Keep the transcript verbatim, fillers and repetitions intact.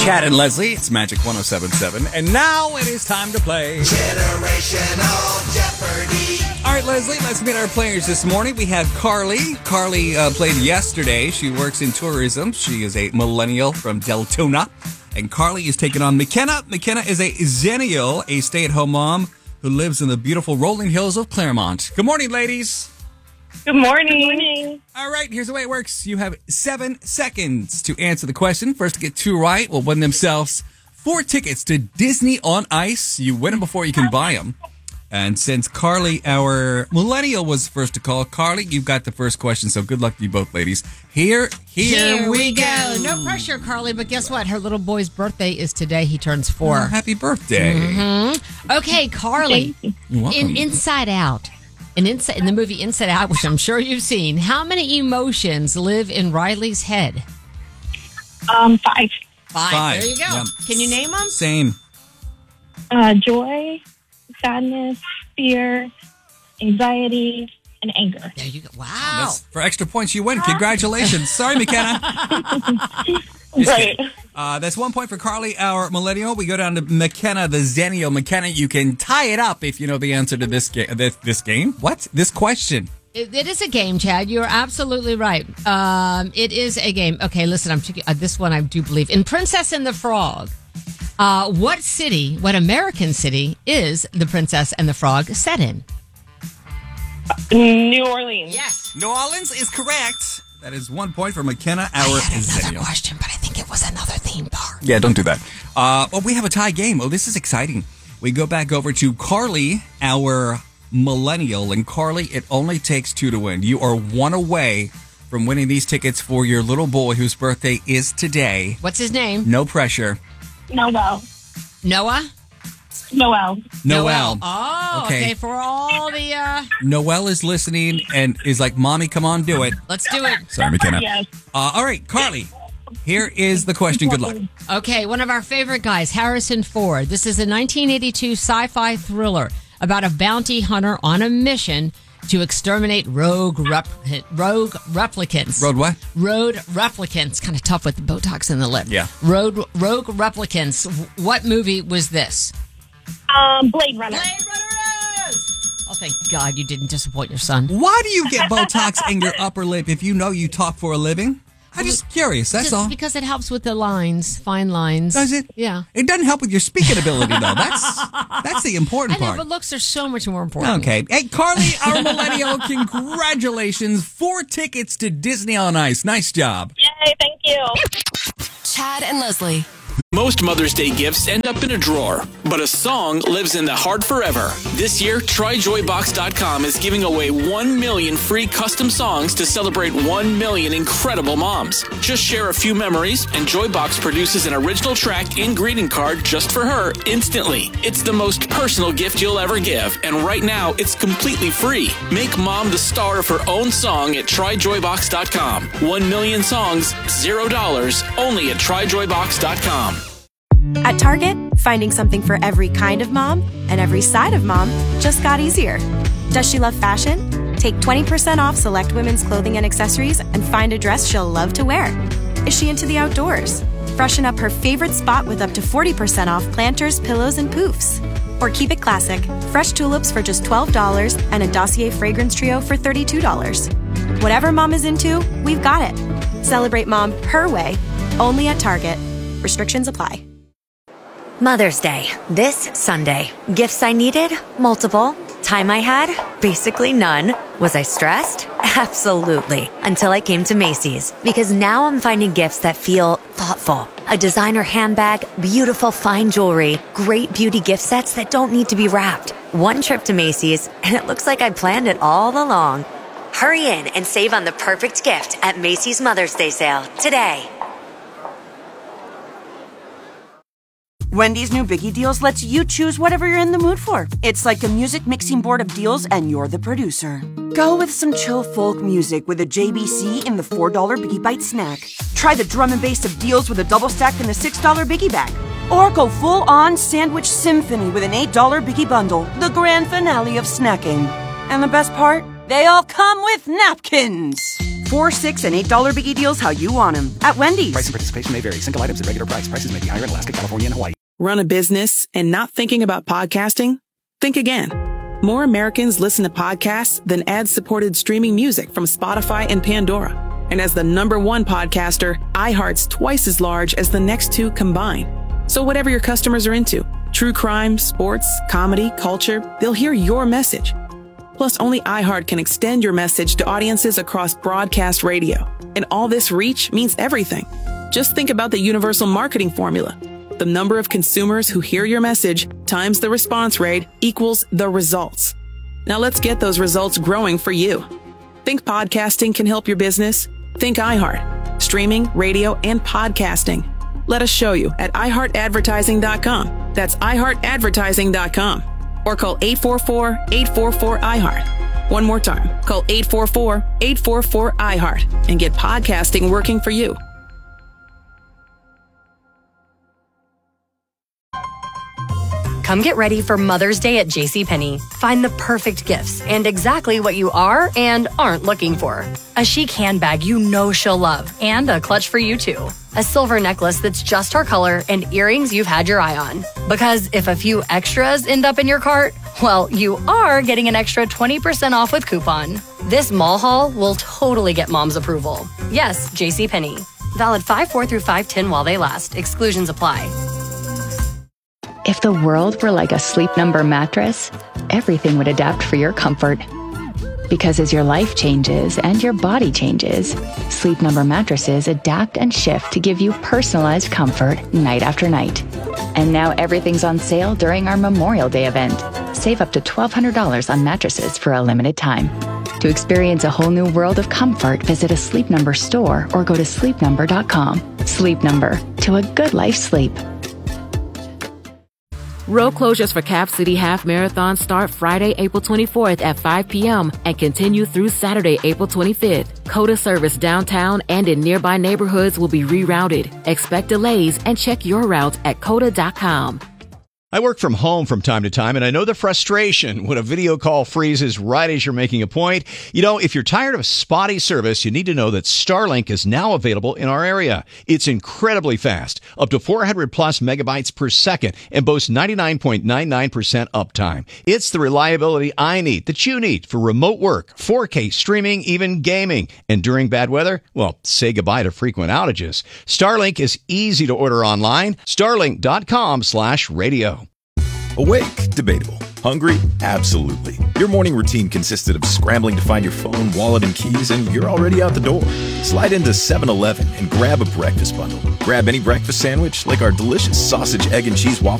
Chad and Leslie, it's Magic one oh seven point seven. And now it is time to play Generational Jeopardy! All right, Leslie, let's meet our players this morning. We have Carly. Carly uh, played yesterday. She works in tourism. She is a millennial from Deltona. And Carly is taking on McKenna. McKenna is a Zennial, a stay-at-home mom who lives in the beautiful rolling hills of Claremont. Good morning, ladies. Good morning. Good morning. All right, here's the way it works. You have seven seconds to answer the question. First to get two right will win themselves four tickets to Disney on Ice. You win them before you can buy them. And since Carly, our millennial, was first to call, Carly, you've got the first question, so good luck to you both, ladies. Here, here, here we, we go. go. No pressure, Carly, but guess what? Her little boy's birthday is today. He turns four. Oh, happy birthday. Mm-hmm. Okay, Carly, You're welcome. in Inside Out, in, Inside, in the movie Inside Out, which I'm sure you've seen, how many emotions live in Riley's head? Um, five. Five. Five. There you go. Yep. Can you name them? Same. Uh, joy, sadness, fear, anxiety, and anger. There you go. Wow. That's, for extra points, you win. Congratulations. Sorry, McKenna. Just Right. kidding. Uh, that's one point for Carly, our millennial. We go down to McKenna, the Zennial. McKenna, you can tie it up if you know the answer to this, ga- this, this game. What? This question. It, it is a game, Chad. You're absolutely right. Um, it is a game. Okay, listen, I'm uh, this one I do believe. In Princess and the Frog, uh, what city, what American city is the Princess and the Frog set in? New Orleans. Yes. New Orleans is correct. That is one point for McKenna, our I had another Zennial. question, but I think it was another theme park. Yeah, don't do that. Uh, well, we have a tie game. Oh, this is exciting. We go back over to Carly, our millennial. And Carly, it only takes two to win. You are one away from winning these tickets for your little boy whose birthday is today. What's his name? No pressure. Noel. Noah? Noel. Noel. Oh, okay. Okay. For all the, uh, Noel is listening and is like, Mommy, come on, do it. let's do it. Sorry, McKenna. Yes. Uh, all right, Carly, here is the question. Good luck. Okay, one of our favorite guys, Harrison Ford. This is a nineteen eighty-two sci-fi thriller about a bounty hunter on a mission to exterminate rogue rep- rogue replicants. Road what? Road replicants. Kind of tough with the Botox in the lip. Yeah. Road rogue replicants. What movie was this? Um, Blade Runner. Blade Runner is! Oh, thank God you didn't disappoint your son. Why do you get Botox in your upper lip if you know you talk for a living? I'm just curious, that's Just all. because it helps with the lines, fine lines. Does it? Yeah. It doesn't help with your speaking ability, though. That's that's the important I know, part. but looks are so much more important. Okay. Hey, Carly, our millennial, congratulations. Four tickets to Disney on Ice. Nice job. Yay, thank you. Chad and Leslie. Most Mother's Day gifts end up in a drawer, but a song lives in the heart forever. This year, try joy box dot com is giving away one million free custom songs to celebrate one million incredible moms. Just share a few memories, and Joybox produces an original track and greeting card just for her instantly. It's the most personal gift you'll ever give, and right now, it's completely free. Make mom the star of her own song at try joy box dot com. One million songs, zero dollars, only at try joy box dot com. At Target, finding something for every kind of mom and every side of mom just got easier. Does she love fashion? Take twenty percent off select women's clothing and accessories and find a dress she'll love to wear. Is she into the outdoors? Freshen up her favorite spot with up to forty percent off planters, pillows, and poofs. Or keep it classic, fresh tulips for just twelve dollars and a Dossier fragrance trio for thirty-two dollars. Whatever mom is into, we've got it. Celebrate mom her way, only at Target. Restrictions apply. Mother's Day, this Sunday. Gifts I needed? Multiple. Time I had? Basically none. Was I stressed? Absolutely. Until I came to Macy's. Because now I'm finding gifts that feel thoughtful. A designer handbag, beautiful fine jewelry, great beauty gift sets that don't need to be wrapped. One trip to Macy's, and it looks like I planned it all along. Hurry in and save on the perfect gift at Macy's Mother's Day sale today. Wendy's new Biggie Deals lets you choose whatever you're in the mood for. It's like a music mixing board of deals, and you're the producer. Go with some chill folk music with a J B C in the four dollar Biggie Bite snack. Try the drum and bass of deals with a double stack in the six dollar Biggie Bag. Or go full-on sandwich symphony with an eight dollar Biggie Bundle, the grand finale of snacking. And the best part? They all come with napkins. four, six, and eight dollar biggie deals how you want them at Wendy's. Price and participation may vary. Single items at regular price. Prices may be higher in Alaska, California, and Hawaii. Run a business and not thinking about podcasting? Think again. More Americans listen to podcasts than ad-supported streaming music from Spotify and Pandora. And as the number one podcaster, iHeart's twice as large as the next two combined. So whatever your customers are into, true crime, sports, comedy, culture, they'll hear your message. Plus, only iHeart can extend your message to audiences across broadcast radio. And all this reach means everything. Just think about the universal marketing formula. The number of consumers who hear your message times the response rate equals the results. Now let's get those results growing for you. Think podcasting can help your business? Think iHeart. Streaming, radio, and podcasting. Let us show you at i heart advertising dot com. That's i heart advertising dot com. Or call eight four four, eight four four, I heart. One more time. Call eight four four, eight four four, I heart and get podcasting working for you. Come get ready for Mother's Day at JCPenney. Find the perfect gifts and exactly what you are and aren't looking for. A chic handbag you know she'll love and a clutch for you too. A silver necklace that's just her color and earrings you've had your eye on. Because if a few extras end up in your cart, well, you are getting an extra twenty percent off with coupon. This mall haul will totally get mom's approval. Yes, JCPenney. Valid five four through five ten while they last. Exclusions apply. If the world were like a Sleep Number mattress, everything would adapt for your comfort. Because as your life changes and your body changes, Sleep Number mattresses adapt and shift to give you personalized comfort night after night. And now everything's on sale during our Memorial Day event. Save up to twelve hundred dollars on mattresses for a limited time. To experience a whole new world of comfort, visit a Sleep Number store or go to sleep number dot com. Sleep Number, to a good life sleep. Road closures for Cap City Half Marathon start Friday, April twenty-fourth at five p.m. and continue through Saturday, April twenty-fifth. COTA service downtown and in nearby neighborhoods will be rerouted. Expect delays and check your route at cota dot com. I work from home from time to time, and I know the frustration when a video call freezes right as you're making a point. You know, if you're tired of spotty service, you need to know that Starlink is now available in our area. It's incredibly fast, up to four hundred plus megabytes per second, and boasts ninety-nine point nine nine percent uptime. It's the reliability I need, that you need, for remote work, four K streaming, even gaming. And during bad weather, well, say goodbye to frequent outages. Starlink is easy to order online. Starlink dot com slash radio. Awake? Debatable. Hungry? Absolutely. Your morning routine consisted of scrambling to find your phone, wallet, and keys, and you're already out the door. Slide into seven eleven and grab a breakfast bundle. Grab any breakfast sandwich, like our delicious sausage, egg, and cheese waffle